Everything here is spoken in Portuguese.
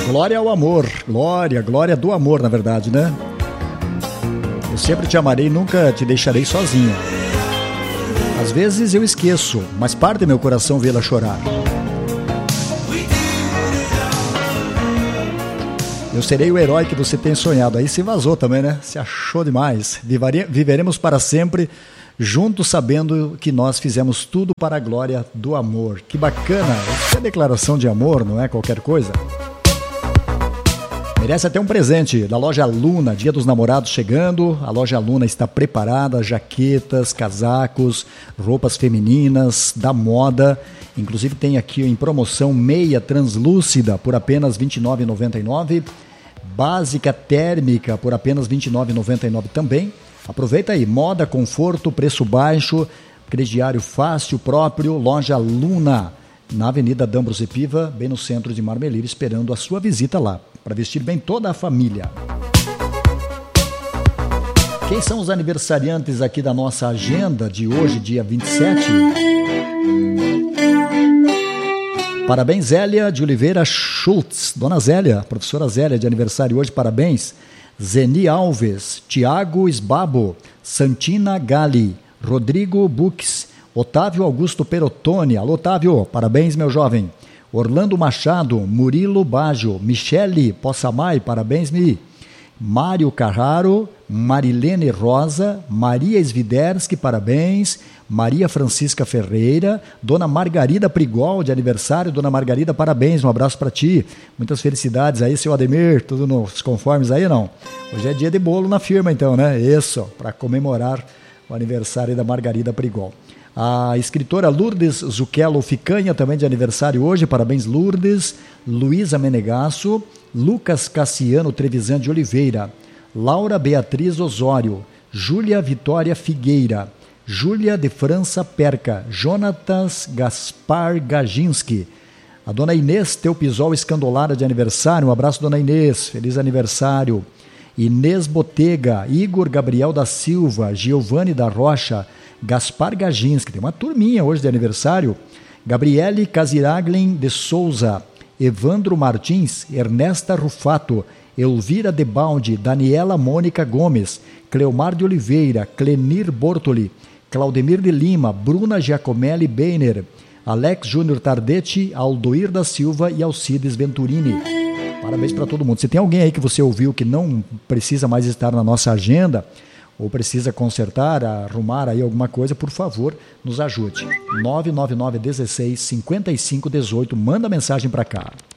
Glória ao amor, glória do amor, na verdade, né? Eu sempre te amarei e nunca te deixarei sozinha. Às vezes eu esqueço, mas parte meu coração vê-la chorar. Eu serei o herói que você tem sonhado. Aí se vazou também, né? Se achou demais. Viveremos para sempre juntos, sabendo que nós fizemos tudo para a glória do amor. Que bacana! Isso é declaração de amor, não é qualquer coisa. Merece até um presente da loja Luna, Dia dos Namorados chegando. A loja Luna está preparada, jaquetas, casacos, roupas femininas, da moda. Inclusive tem aqui em promoção meia translúcida por apenas R$ 29,99. Básica térmica por apenas R$ 29,99 também. Aproveita aí, moda, conforto, preço baixo, crediário fácil, próprio, loja Luna, na Avenida D'Ambrosio Piva, bem no centro de Marmeleiro, esperando a sua visita lá, para vestir bem toda a família. Quem são os aniversariantes aqui da nossa agenda de hoje, dia 27? Parabéns, Zélia de Oliveira Schultz. Dona Zélia, professora Zélia de aniversário hoje, parabéns. Zeni Alves, Tiago Esbabo, Santina Gali, Rodrigo Bux, Otávio Augusto Perotone. Alô, Otávio, parabéns, meu jovem. Orlando Machado, Murilo Baggio, Michele Possamay, parabéns, Mi. Mário Carraro, Marilene Rosa, Maria Sviderski, parabéns. Maria Francisca Ferreira, Dona Margarida Prigol, de aniversário. Dona Margarida, parabéns, um abraço para ti. Muitas felicidades aí, seu Ademir, tudo nos conformes aí, não? Hoje é dia de bolo na firma, então, né? Isso, para comemorar o aniversário da Margarida Prigol. A escritora Lourdes Zucchello Ficanha, também de aniversário hoje, parabéns, Lourdes. Luísa Menegasso, Lucas Cassiano Trevisan de Oliveira, Laura Beatriz Osório, Júlia Vitória Figueira, Júlia de França Perca, Jonatas Gaspar Gaginski, a dona Inês Teopisol Escandolara de aniversário, um abraço, dona Inês, feliz aniversário. Inês Botega, Igor Gabriel da Silva, Giovanni da Rocha, Gaspar Gaginski, tem uma turminha hoje de aniversário. Gabriele Casiraglen de Souza, Evandro Martins, Ernesta Rufato, Elvira Debaldi, Daniela Mônica Gomes, Cleomar de Oliveira, Clenir Bortoli, Claudemir de Lima, Bruna Giacomelli Beiner, Alex Júnior Tardetti, Aldoir da Silva e Alcides Venturini. Parabéns para todo mundo. Se tem alguém aí que você ouviu que não precisa mais estar na nossa agenda, ou precisa consertar, arrumar aí alguma coisa, por favor, nos ajude. 999 16 55 18, manda mensagem para cá.